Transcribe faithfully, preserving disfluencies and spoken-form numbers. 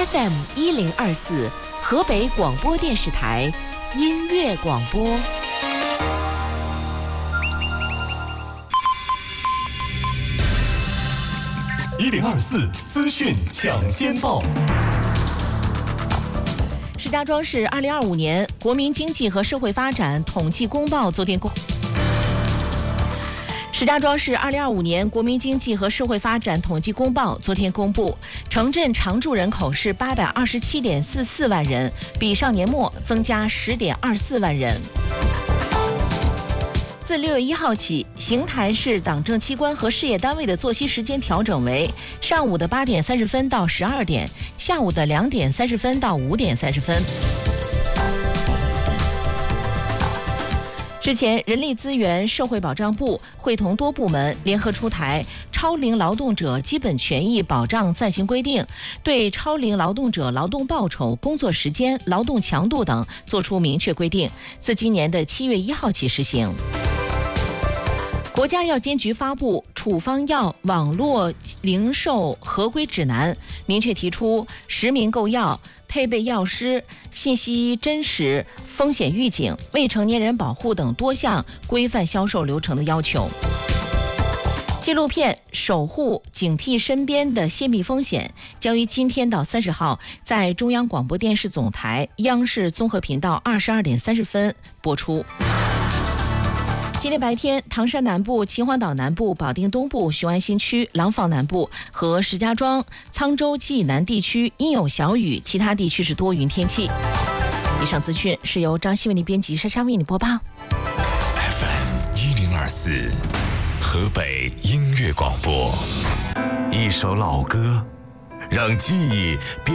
F M 一零二四，河北广播电视台音乐广播。 一零二四资讯抢先报。 石家庄市二零二五年国民经济和社会发展统计公报昨天公。石家庄市二零二五年国民经济和社会发展统计公报昨天公布，城镇常住人口是八百二十七点四四万人，比上年末增加十点二四万人。自六月一号起，邢台市党政机关和事业单位的作息时间调整为上午的八点三十分到十二点，下午的两点三十分到五点三十分。之前，人力资源社会保障部会同多部门联合出台《超龄劳动者基本权益保障暂行规定》，对超龄劳动者劳动报酬、工作时间、劳动强度等作出明确规定，自今年的七月一号起实行。国家药监局发布《处方药网络零售合规指南》，明确提出实名购药、配备药师、信息真实、风险预警、未成年人保护等多项规范销售流程的要求。纪录片《守护警惕身边的泄密风险》将于今天到三十号在中央广播电视总台央视综合频道二十二点三十分播出。今天白天，唐山南部、秦皇岛南部、保定东部、雄安新区、廊坊南部和石家庄、沧州济南地区阴有小雨，其他地区是多云天气。以上资讯是由张希为您编辑，莎莎为您播报。 F M 一零二四，河北音乐广播，一首老歌，让记忆变